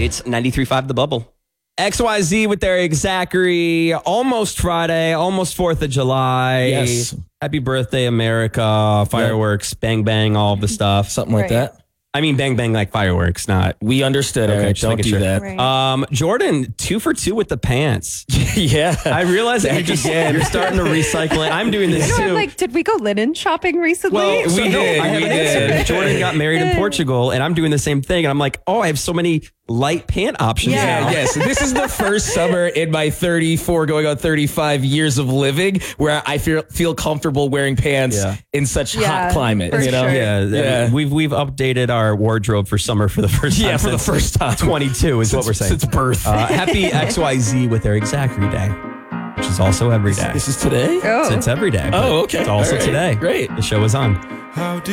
It's 93.5 The Bubble. XYZ with Eric Zachary. Almost Friday, almost 4th of July. Yes. Happy birthday, America. Fireworks, bang, bang, all the stuff. Something like that. I mean, bang, bang, like fireworks, not. We understood, Okay, Eric. just Don't making do sure. that. Right. Jordan, 2 for 2 with the pants. Yeah. I realize that you're starting to recycle it. I'm doing this No, I'm too. like, did we go linen shopping recently? Well, We did, I have we an answer. did. Jordan got married in Portugal, and I'm doing the same thing. And I'm like, oh, I have so many light pant options Yeah. now. Yes, this is the first summer in my 34 going on 35 years of living where I feel comfortable wearing pants in such hot climate. for You know, sure. Yeah. We've updated our wardrobe for summer for the first time. for the first time. 22 is what we're saying. Since birth. Happy XYZ with Eric Zachary Day, which is also every day. This is today. Oh. It's every day. but Oh, okay. It's also All right. today. Great. The show is on.